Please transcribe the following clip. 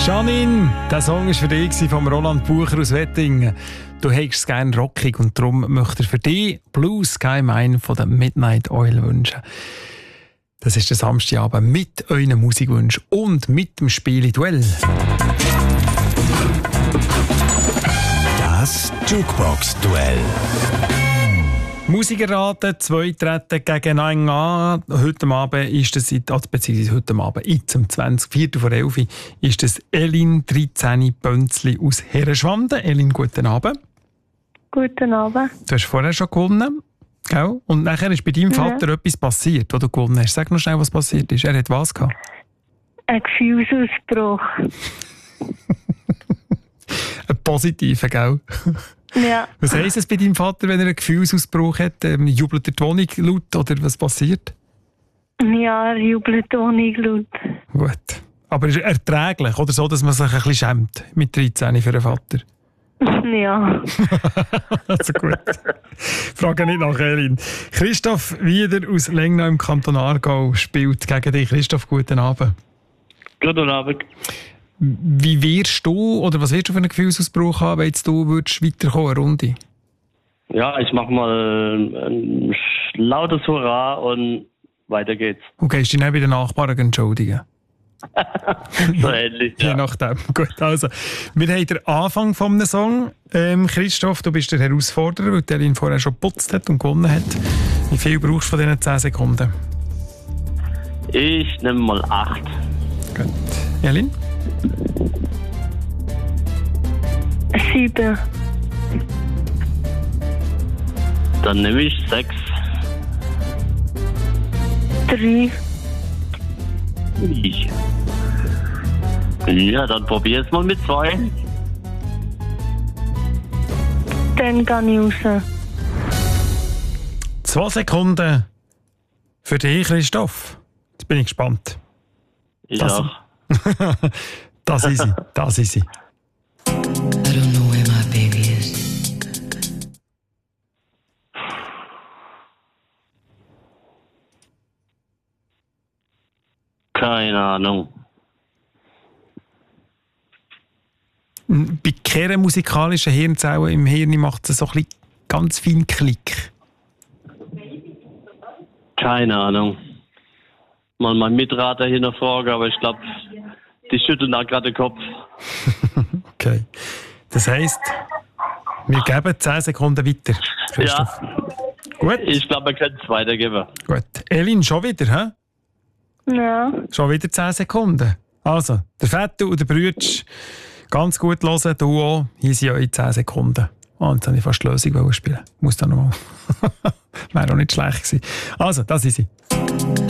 Janine, der Song war für dich vom Roland Bucher aus Wettingen. Du hättest es gerne rockig und darum möchte er für dich Blue Sky Mine von der Midnight Oil wünschen. Das ist der Samstagabend mit euren Musikwünschen und mit dem Spiel Duell. Das Jukebox-Duell. Musiker raten, 2 treten gegeneinander an. Heute Abend ist das, beziehungsweise heute Abend, jetzt um 11:04 ist das Elin 13 Bönzli aus Herrenschwanden. Elin, guten Abend. Guten Abend. Du hast vorher schon gewonnen, gell? Und nachher ist bei deinem Vater etwas passiert, wo du gewonnen hast. Sag noch schnell, was passiert ist. Er hat was gehabt? Ein Gefühlsausbruch. Ein positiver, gell? Ja. Was heisst es bei deinem Vater, wenn er einen Gefühlsausbruch hat? Jubelt er die Wohnung laut oder was passiert? Ja, er jubelt die Wohnung laut. Gut. Aber ist er erträglich oder so, dass man sich ein bisschen schämt mit 13 für einen Vater? Ja. Also gut. Frage nicht nach Elin. Christoph Wieder aus Lengnau im Kanton Aargau spielt gegen dich. Christoph, guten Abend. Guten Abend. Wie wirst du, oder was wirst du für einen Gefühlsausbruch haben, wenn jetzt du weiterkommen, eine Runde? Ja, ich mach mal ein lautes Hurra und weiter geht's. Okay, gehst du dich nicht bei den Nachbarn entschuldigen? So ähnlich, ja. Je nachdem. Gut, also, wir haben den Anfang von einem Song. Christoph, du bist der Herausforderer, weil der ihn vorher schon geputzt hat und gewonnen hat. Wie viel brauchst du von diesen 10 Sekunden? Ich nehme mal 8. Gut. Elin? 7. Dann nehme ich 6. 3. Ja, dann probier es mal mit 2. Dann gehe ich raus. 2 Sekunden für dich, Christoph. Jetzt bin ich gespannt. Ja. Das ist sie. Das ist sie. I don't know where my baby is. Keine Ahnung. Bei keiner musikalischen Hirnzelle im Hirn macht es so ein bisschen ganz fein Klick. Keine Ahnung. Mal mein Mitrater hier noch fragen, aber ich glaube, die schütteln da gerade den Kopf. Okay. Das heisst, wir geben 10 Sekunden weiter, Christoph. Ja. Gut. Ich glaube, wir können es weitergeben. Gut. Elin, schon wieder, hä? Ja. Schon wieder 10 Sekunden. Also, der Vettel und der Brütsch, ganz gut hören, du auch. Hier sind eure 10 Sekunden. Oh, jetzt habe ich fast die Lösung spielen. Muss da nochmal. Wäre auch nicht schlecht gewesen. Also, das ist sie.